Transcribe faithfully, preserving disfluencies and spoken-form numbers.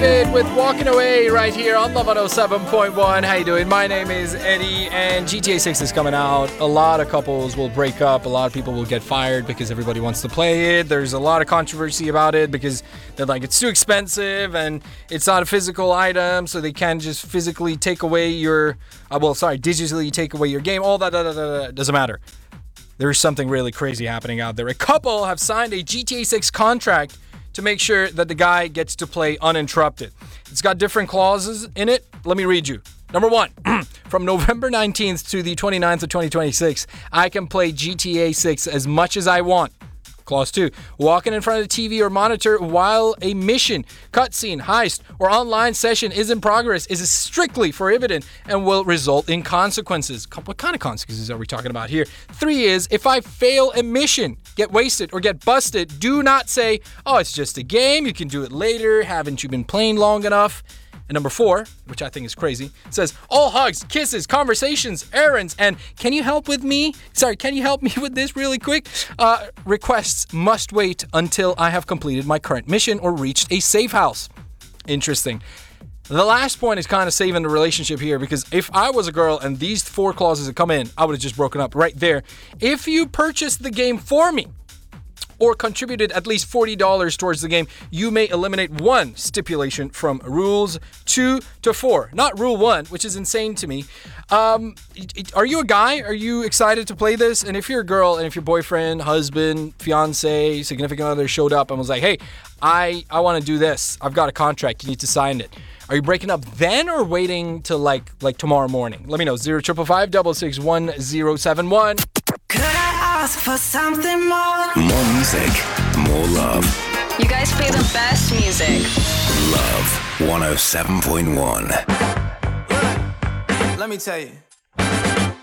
David with Walking Away right here on Love one oh seven point one. How you doing? My name is Eddie, and G T A six is coming out. A lot of couples will break up. A lot of people will get fired because everybody wants to play it. There's a lot of controversy about it because they're like, it's too expensive and it's not a physical item, so they can't just physically take away your, uh, well, sorry, digitally take away your game. All that, that, that, that doesn't matter. There's something really crazy happening out there. A couple have signed a G T A six contract to make sure that the guy gets to play uninterrupted. It's got different clauses in it. Let me read you. Number one, from November nineteenth to the twenty-ninth of twenty twenty-six, I can play G T A six as much as I want. Clause two, walking in front of the T V or monitor while a mission, cutscene, heist, or online session is in progress is strictly prohibited and will result in consequences. What kind of consequences are we talking about here? Three is, if I fail a mission, get wasted, or get busted, do not say, oh, it's just a game, you can do it later, haven't you been playing long enough? And number four, which I think is crazy, says, all hugs, kisses, conversations, errands, and can you help with me? Sorry, can you help me with this really quick? Uh, requests must wait until I have completed my current mission or reached a safe house. Interesting. The last point is kind of saving the relationship here, because if I was a girl and these four clauses had come in, I would have just broken up right there. If you purchased the game for me, or contributed at least forty dollars towards the game, you may eliminate one stipulation from rules two to four. Not rule one, which is insane to me. Um, are you a guy? Are you excited to play this? And if you're a girl, and if your boyfriend, husband, fiance, significant other showed up and was like, hey, I, I want to do this. I've got a contract. You need to sign it. Are you breaking up then or waiting till like like tomorrow morning? Let me know. zero five five five six six one zero seven one. Could I ask for something more? More music, more love. You guys play the best music. Love one oh seven point one. Let me tell you.